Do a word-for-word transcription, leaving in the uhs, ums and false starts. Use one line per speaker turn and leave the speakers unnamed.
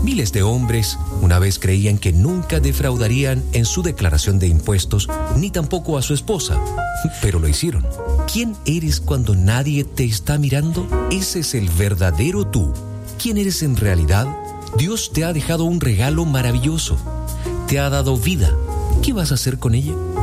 Miles de hombres una vez creían que nunca defraudarían en su declaración de impuestos, ni tampoco a su esposa, pero lo hicieron. ¿Quién eres cuando nadie te está mirando? Ese es el verdadero tú. ¿Quién eres en realidad? Dios te ha dejado un regalo maravilloso. Te ha dado vida. ¿Qué vas a hacer con ella?